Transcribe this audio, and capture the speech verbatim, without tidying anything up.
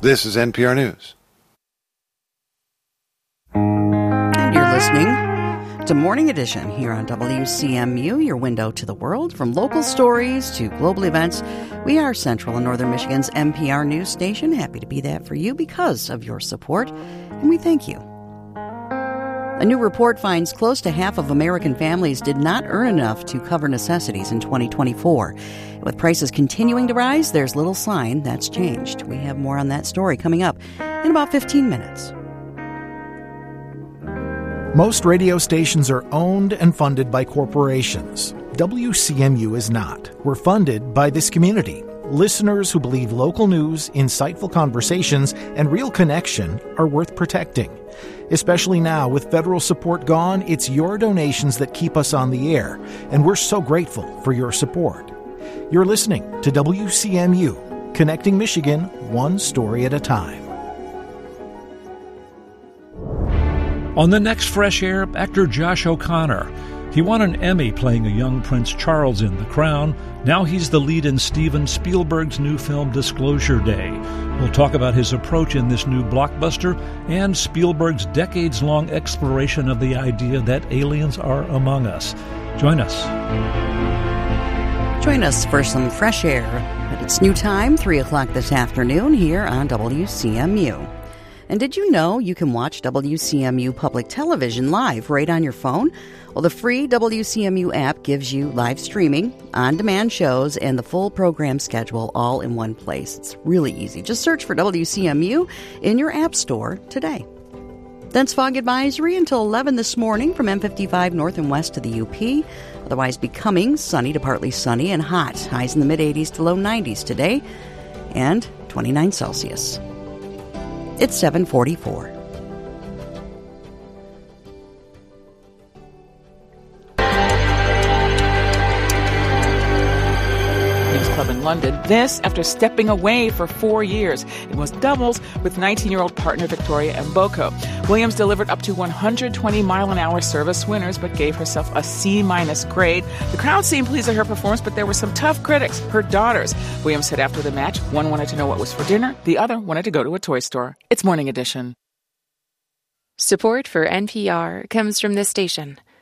This is N P R News. And you're listening to Morning Edition here on W C M U, your window to the world. From local stories to global events, we are Central and Northern Michigan's N P R News station. Happy to be that for you because of your support, and we thank you. A new report finds close to half of American families did not earn enough to cover necessities in twenty twenty-four. With prices continuing to rise, there's little sign that's changed. We have more on that story coming up in about fifteen minutes. Most radio stations are owned and funded by corporations. W C M U is not. We're funded by this community. Listeners who believe local news, insightful conversations, and real connection are worth protecting. Especially now, with federal support gone, it's your donations that keep us on the air, and we're so grateful for your support. You're listening to W C M U, connecting Michigan one story at a time. On the next Fresh Air, actor Josh O'Connor. He won an Emmy playing a young Prince Charles in The Crown. Now he's the lead in Steven Spielberg's new film Disclosure Day. We'll talk about his approach in this new blockbuster and Spielberg's decades-long exploration of the idea that aliens are among us. Join us. Join us for some fresh air at its new time, three o'clock this afternoon here on W C M U. And did you know you can watch W C M U Public Television live right on your phone? Well, the free W C M U app gives you live streaming, on-demand shows, and the full program schedule all in one place. It's really easy. Just search for W C M U in your app store today. Dense fog advisory until eleven this morning from M fifty-five north and west to the U P. Otherwise becoming sunny to partly sunny and hot. Highs in the mid-eighties to low nineties today and twenty-nine Celsius. It's seven forty-four. Club in London. This after stepping away for four years. It was doubles with nineteen-year-old partner Victoria Mboko. Williams delivered up to one hundred twenty mile an hour service winners, but gave herself a C-minus grade. The crowd seemed pleased with her performance, but there were some tough critics, her daughters. Williams said after the match, one wanted to know what was for dinner, the other wanted to go to a toy store. It's Morning Edition. Support for N P R comes from this station